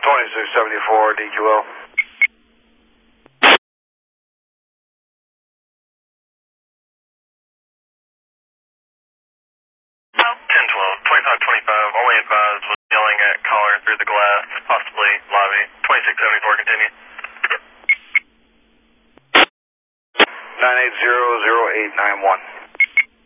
2674 DQL. 1012, 2525, only advised was yelling at caller through the glass, possibly lobby. 2674, continue. 9800891.